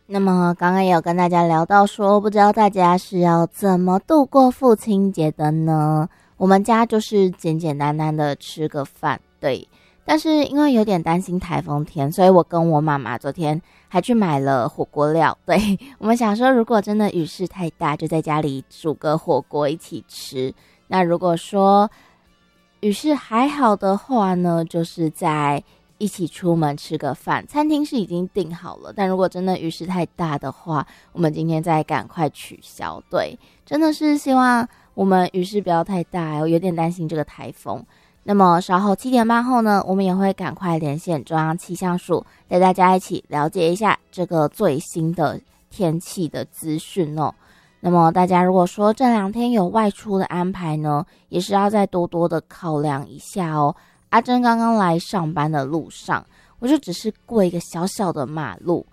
那么刚刚也有跟大家聊到说，不知道大家是要怎么度过父亲节的呢？我们家就是简简单单的吃个饭，对。但是因为有点担心台风天，所以我跟我妈妈昨天还去买了火锅料。对，我们想说，如果真的雨势太大，就在家里煮个火锅一起吃。那如果说雨势还好的话呢，就是在一起出门吃个饭，餐厅是已经订好了，但如果真的雨势太大的话，我们今天再赶快取消。对，真的是希望我们雨势不要太大，我有点担心这个台风。那么稍后7点半后呢，我们也会赶快连线中央气象署，带大家一起了解一下这个最新的天气的资讯哦。那么大家如果说这2天有外出的安排呢，也是要再多多的考量一下哦。阿珍刚刚来上班的路上，我就只是过一个小小的马路，